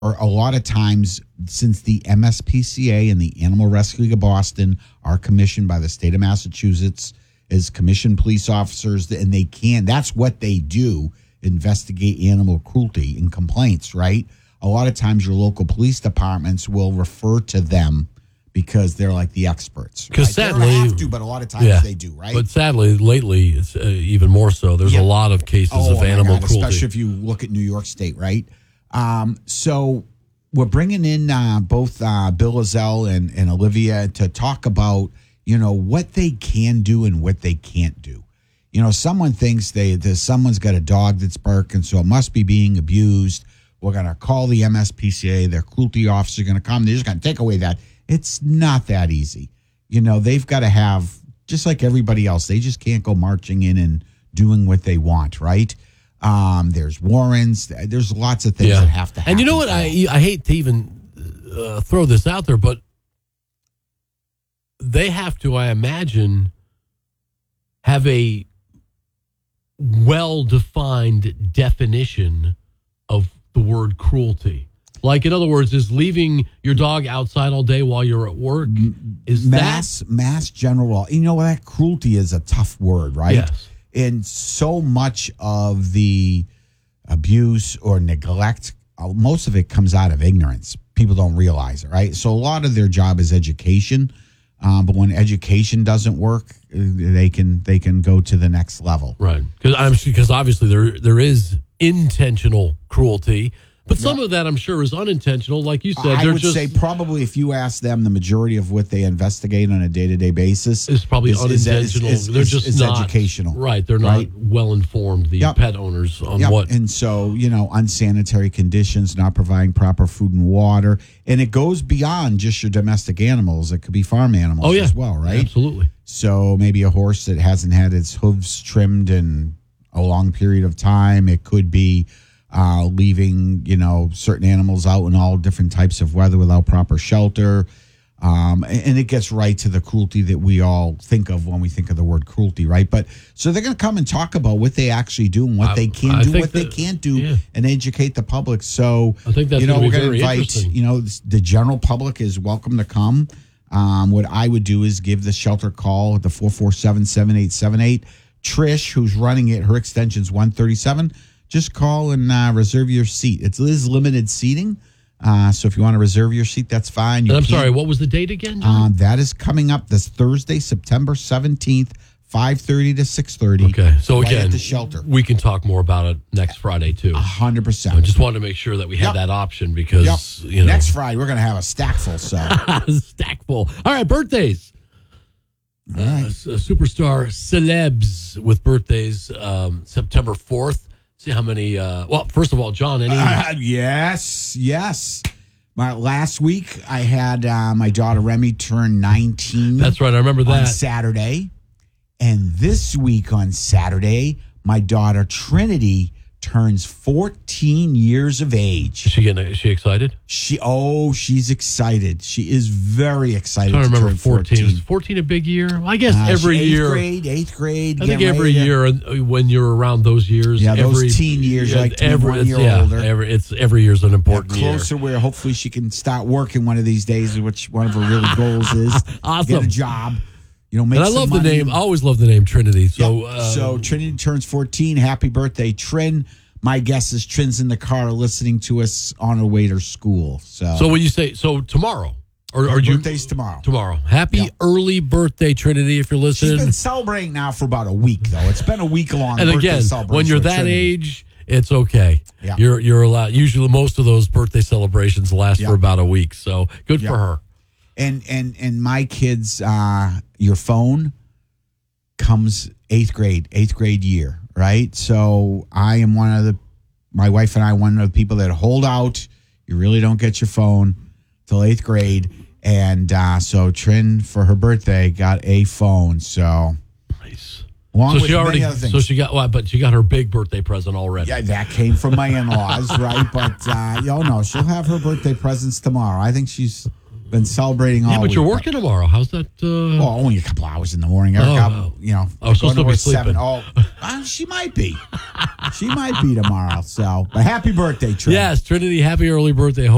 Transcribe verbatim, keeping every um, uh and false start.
or a lot of times, since the M S P C A and the Animal Rescue League of Boston are commissioned by the state of Massachusetts as commissioned police officers, and they can, that's what they do, investigate animal cruelty and complaints, right? A lot of times your local police departments will refer to them because they're like the experts. Because right? sadly, they don't have to, but a lot of times yeah, they do, right? But sadly, lately, it's uh, even more so. There's Yeah. a lot of cases oh, of oh animal God, cruelty. especially if you look at New York State, right? Um, so we're bringing in uh, both uh, Bill Lazell and, and Olivia to talk about, you know, what they can do and what they can't do. You know, someone thinks they that someone's got a dog that's barking, so it must be being abused. We're going to call the M S P C A. Their cruelty officer going to come. They're just going to take away that. It's not that easy. You know, they've got to have, just like everybody else, they just can't go marching in and doing what they want, right? Um, there's warrants. There's lots of things yeah. that have to happen. And you know what? I I hate to even uh, throw this out there, but they have to, I imagine, have a well-defined definition of the word cruelty. Like, in other words, is leaving your dog outside all day while you're at work, is mass, that... Mass general law. You know, that cruelty is a tough word, right? Yes. And so much of the abuse or neglect, uh, most of it comes out of ignorance. People don't realize it, right? So a lot of their job is education. Um, but when education doesn't work, uh, they can they can go to the next level, right? Because I'm because obviously there there is intentional cruelty, but some yeah. of that I'm sure is unintentional. Like you said, I they're would just, say probably if you ask them, the majority of what they investigate on a day to day basis is probably is, unintentional. Is, is, they're is, just is not educational, right? They're right? not well informed. The yep. pet owners on yep. what, and so you know, unsanitary conditions, not providing proper food and water, and it goes beyond just your domestic animals. It could be farm animals oh, yeah. as well, right? Absolutely. So maybe a horse that hasn't had its hooves trimmed in a long period of time. It could be uh, leaving, you know, certain animals out in all different types of weather without proper shelter. Um, and, and it gets right to the cruelty that we all think of when we think of the word cruelty, right? But so they're going to come and talk about what they actually do and what I, they can I do, what that, they can't do, yeah. and educate the public. So, I think that's you know, gonna we're be going to very invite, interesting. you know, the general public is welcome to come. Um, what I would do is give the shelter a call at the four four seven, seven eight seven eight. Trish, who's running it, her extension's one thirty-seven. Just call and uh, reserve your seat. It is limited seating. Uh, so if you want to reserve your seat, that's fine. You and I'm can. sorry, what was the date again, John? Um, that is coming up this Thursday, September seventeenth, five thirty to six thirty. Okay. So right again, at the shelter. We can talk more about it next Friday, too. one hundred percent. I just wanted to make sure that we had Yep. that option because, Yep. you know. Next Friday, we're going to have a stack full. So. Stack full. All right, birthdays. All right. Uh, superstar celebs with birthdays um, September fourth. See how many. Uh, well, first of all, John, any. Uh, yes, yes. My last week, I had uh, my daughter Remy turn nineteen. That's right. I remember on that. Saturday. And this week on Saturday, my daughter Trinity turns fourteen years of age. Is she getting? Is she excited? She oh, she's excited. She is very excited. I to remember turn fourteen. fourteen. Is fourteen a big year? Well, I guess Uh, every eighth year. grade, eighth grade. I think getting every ready to- year uh, when you're around those years. Yeah, those every, teen years, you like to be every, one it's- year yeah, older. Every, it's every year's an important Yeah, closer year. where hopefully she can start working one of these days, which one of her really goals is. Awesome. Get a job. You know, make And I some love the money. name. I always love the name Trinity. So, Yep. uh, so Trinity turns fourteen. Happy birthday, Trin. My guess is Trin's in the car listening to us on her way to school. So, so when you say so tomorrow, or her are you birthday's tomorrow? tomorrow? Happy Yep. early birthday, Trinity! If you're She's listening, been celebrating now for about a week, though. It's been a week long. and birthday again, celebration when you're with that Trinity. age, it's okay. Yeah. You're you're allowed. Usually, most of those birthday celebrations last Yeah. for about a week. So good Yeah. for her. And and and my kids, uh, your phone comes eighth grade, eighth grade year, right? So I am one of the, my wife and I, one of the people that hold out. You really don't get your phone till eighth grade. And uh, so Trin, for her birthday, got a phone. So Nice. along So with she already. many other things. So she got. Well, but she got her big birthday present already. Yeah, that came from my in-laws, right? But, uh, oh, no, she'll have her birthday presents tomorrow. I think she's been celebrating all Yeah, but week. you're working tomorrow. How's that? Uh, Well, only a couple hours in the morning. Eric, Oh, I'll- oh. you know, I was supposed going to be at seven. sleeping. Oh, uh, she might be. She might be tomorrow. So, but happy birthday, Trey. yes, Trinity. Happy early birthday.